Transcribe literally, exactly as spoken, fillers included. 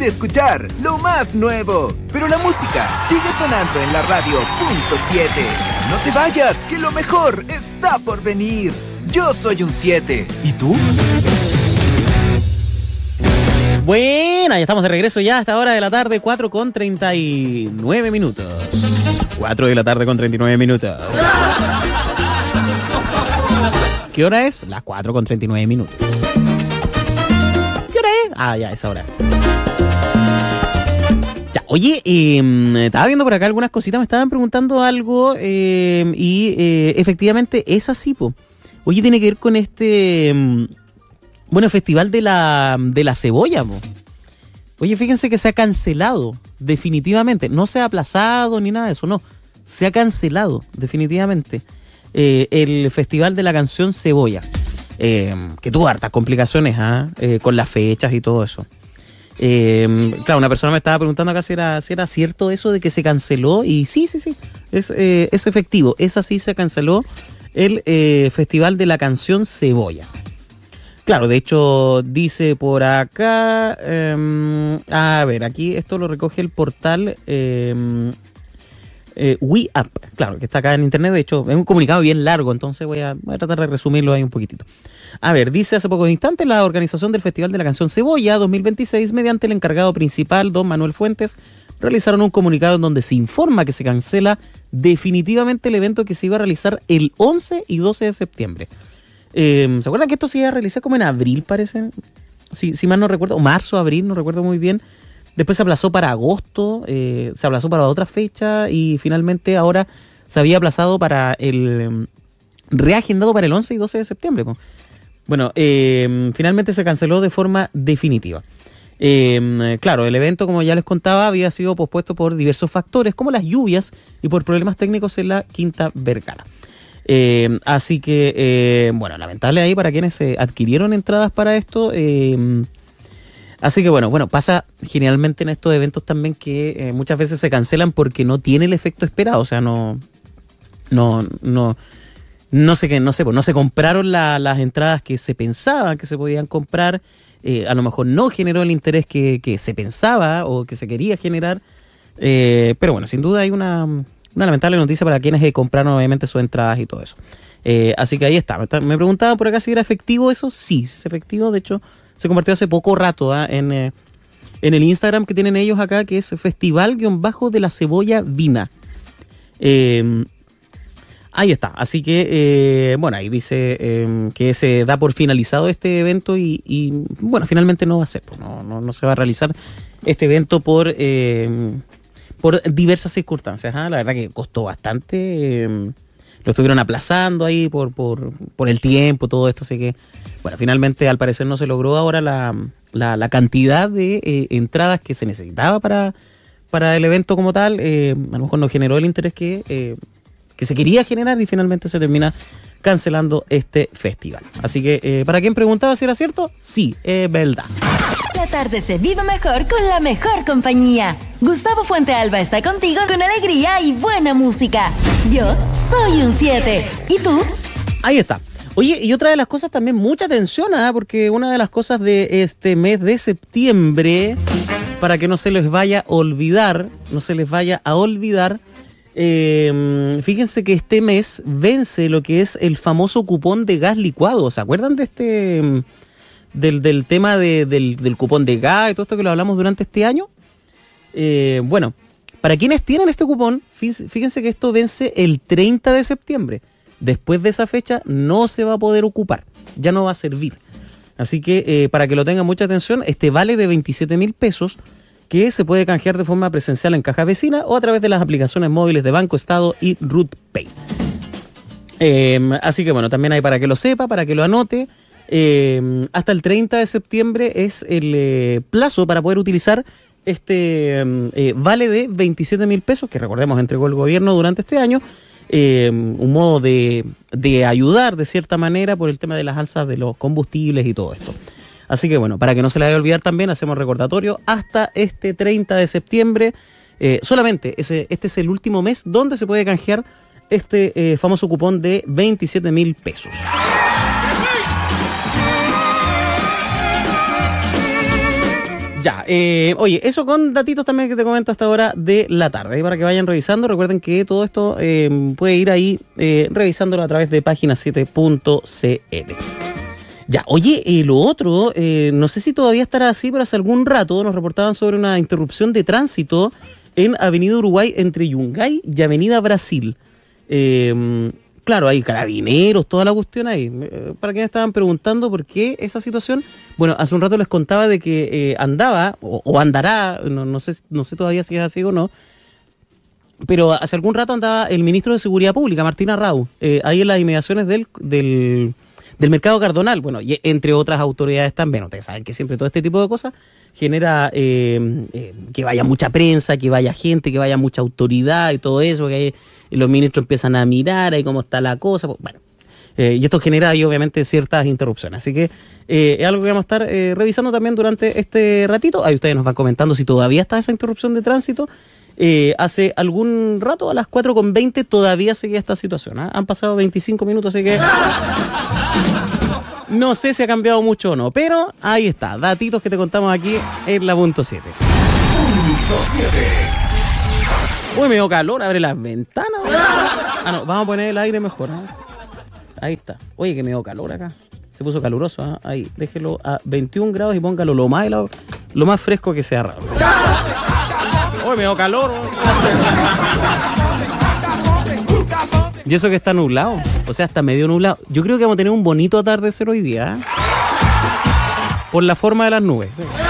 de escuchar lo más nuevo, pero la música sigue sonando en la radio punto siete. No te vayas, que lo mejor está por venir. Yo soy un siete. ¿Y tú? Buena, ya estamos de regreso ya a esta hora de la tarde, cuatro con treinta y nueve minutos. cuatro de la tarde con treinta y nueve minutos. ¿Qué hora es? Las cuatro con treinta y nueve minutos. ¿Qué hora es? Ah, ya, esa hora. Ya, oye, eh, estaba viendo por acá algunas cositas, me estaban preguntando algo eh, y eh, efectivamente es así, po. Oye, tiene que ver con este... Eh, Bueno, festival de la, de la cebolla, po. Oye, fíjense que se ha cancelado definitivamente. No se ha aplazado ni nada de eso, no. Se ha cancelado definitivamente eh, el festival de la canción Cebolla. Eh, que tuvo hartas complicaciones ¿eh? Eh, con las fechas y todo eso. Eh, claro, una persona me estaba preguntando acá si era, si era cierto eso de que se canceló. Y sí, sí, sí. Es, eh, es efectivo. Es así, se canceló el eh, festival de la canción Cebolla. Claro, de hecho dice por acá, eh, a ver, aquí esto lo recoge el portal eh, eh, WeUp, claro, que está acá en internet, de hecho es un comunicado bien largo, entonces voy a, voy a tratar de resumirlo ahí un poquitito. A ver, dice hace pocos instantes la organización del Festival de la Canción Cebolla dos mil veintiséis, mediante el encargado principal, don Manuel Fuentes, realizaron un comunicado en donde se informa que se cancela definitivamente el evento que se iba a realizar el once y doce de septiembre. Eh, ¿Se acuerdan que esto se iba a realizar como en abril, parece? Si, si mal no recuerdo, o marzo, abril, no recuerdo muy bien. Después se aplazó para agosto, eh, se aplazó para otra fecha y finalmente ahora se había aplazado para el... reagendado para el once y doce de septiembre. Bueno, eh, finalmente se canceló de forma definitiva. Eh, claro, el evento, como ya les contaba, había sido pospuesto por diversos factores, como las lluvias y por problemas técnicos en la Quinta Vergara. Eh, así que, eh, bueno, lamentable ahí para quienes eh, adquirieron entradas para esto. Eh, así que, bueno, bueno, pasa generalmente en estos eventos también que eh, muchas veces se cancelan porque no tiene el efecto esperado. O sea, no, no, no, no sé qué, no sé, pues no se compraron la, las entradas que se pensaba que se podían comprar. Eh, a lo mejor no generó el interés que, que se pensaba o que se quería generar. Eh, pero bueno, sin duda hay una... Una lamentable noticia para quienes eh, compraron obviamente sus entradas y todo eso. Eh, así que ahí está. Me preguntaban por acá si era efectivo eso. Sí, es efectivo. De hecho, se compartió hace poco rato ¿eh? en, eh, en el Instagram que tienen ellos acá, que es Festival-de la Cebolla Vina. Eh, ahí está. Así que, eh, bueno, ahí dice eh, que se da por finalizado este evento y, y bueno, finalmente no va a ser. Pues no, no, no se va a realizar este evento por... Eh, por diversas circunstancias, ¿eh? La verdad que costó bastante, eh, lo estuvieron aplazando ahí por, por, por el tiempo, todo esto, así que, bueno, finalmente al parecer no se logró ahora la, la, la cantidad de eh, entradas que se necesitaba para, para el evento como tal, eh, a lo mejor no generó el interés que, eh, que se quería generar y finalmente se termina cancelando este festival. Así que, eh, ¿para quien preguntaba si era cierto? Sí, es verdad. La tarde se vive mejor con la mejor compañía. Gustavo Fuentealba está contigo con alegría y buena música. Yo soy un siete. ¿Y tú? Ahí está. Oye, y otra de las cosas también, mucha atención, ¿eh? Porque una de las cosas de este mes de septiembre, para que no se les vaya a olvidar, no se les vaya a olvidar, eh, fíjense que este mes vence lo que es el famoso cupón de gas licuado. ¿Se acuerdan de este... Del, del tema de, del, del cupón de gas y todo esto que lo hablamos durante este año? Eh, bueno, para quienes tienen este cupón, fíjense que esto vence el treinta de septiembre. Después de esa fecha no se va a poder ocupar, ya no va a servir. Así que eh, para que lo tengan mucha atención, este vale de veintisiete mil pesos que se puede canjear de forma presencial en Caja Vecina o a través de las aplicaciones móviles de Banco Estado y RutPay. Eh, así que bueno, también hay para que lo sepa, para que lo anote. Eh, hasta el treinta de septiembre es el eh, plazo para poder utilizar este eh, vale de veintisiete mil pesos que recordemos entregó el gobierno durante este año, eh, un modo de, de ayudar de cierta manera por el tema de las alzas de los combustibles y todo esto. Así que bueno, para que no se les vaya a olvidar también hacemos recordatorio hasta este treinta de septiembre, eh, solamente ese, este es el último mes donde se puede canjear este eh, famoso cupón de veintisiete mil pesos. Ya, eh, oye, eso con datitos también que te comento a esta hora de la tarde, para que vayan revisando. Recuerden que todo esto eh, puede ir ahí eh, revisándolo a través de página siete punto c l. Ya, oye, eh, lo otro, eh, no sé si todavía estará así, pero hace algún rato nos reportaban sobre una interrupción de tránsito en Avenida Uruguay entre Yungay y Avenida Brasil. Eh, claro, hay carabineros, toda la cuestión ahí. Eh, para quienes estaban preguntando por qué esa situación, bueno, hace un rato les contaba de que eh, andaba, o, o andará, no, no sé, no sé todavía si es así o no, pero hace algún rato andaba el ministro de Seguridad Pública, Martín Arrau, eh, ahí en las inmediaciones del... del del Mercado Cardonal, bueno, y entre otras autoridades también. Ustedes saben que siempre todo este tipo de cosas genera eh, eh, que vaya mucha prensa, que vaya gente, que vaya mucha autoridad y todo eso, que hay, los ministros empiezan a mirar ahí cómo está la cosa. Bueno, eh, y esto genera ahí obviamente ciertas interrupciones. Así que eh, es algo que vamos a estar eh, revisando también durante este ratito. Ahí ustedes nos van comentando si todavía está esa interrupción de tránsito. Eh, hace algún rato, a las cuatro con veinte, todavía seguía esta situación. ¿eh? Han pasado veinticinco minutos, así que... no sé si ha cambiado mucho o no, pero ahí está, datitos que te contamos aquí en la punto siete. Punto siete. Uy, me dio calor, abre las ventanas. Ah, no, vamos a poner el aire mejor. ¿eh? Ahí está. Oye, que me dio calor acá. Se puso caluroso. ¿eh? Ahí, déjelo a veintiún grados y póngalo lo más helado, lo más fresco que sea raro. Uy, me dio calor. Y eso que está nublado, o sea, está medio nublado. Yo creo que vamos a tener un bonito atardecer hoy día, ¿eh? Por la forma de las nubes. Sí.